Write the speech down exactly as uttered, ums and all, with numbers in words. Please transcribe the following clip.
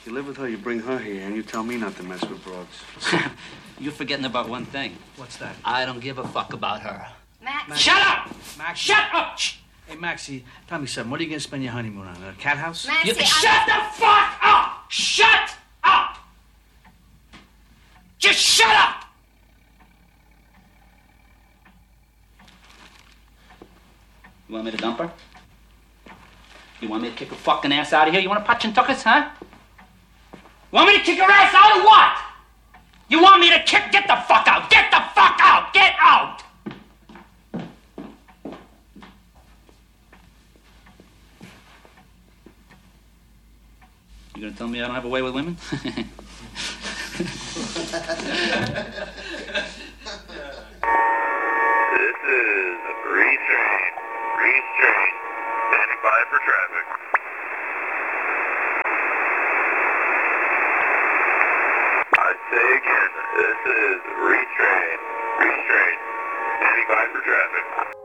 You live with her, you bring her here, and you tell me not to mess with broads. You're forgetting about one thing. What's that? I don't give a fuck about her. Max. Max. Shut up! Max. Shut up! Shh. Hey, Maxie, tell me something. What are you going to spend your honeymoon on? A cat house? Maxie, You, I- shut the fuck up! Shut up! Just shut up! You want me to dump her? You want me to kick her fucking ass out of here? You want to punch and tuck us, huh? You want me to kick her ass out or what? You want me to kick? Get the fuck out! Get the fuck out! Get out! You gonna tell me I don't have a way with women? This is Retrain. Retrain. Standing by for traffic. I say again, this is Retrain. Retrain. Standing by for traffic.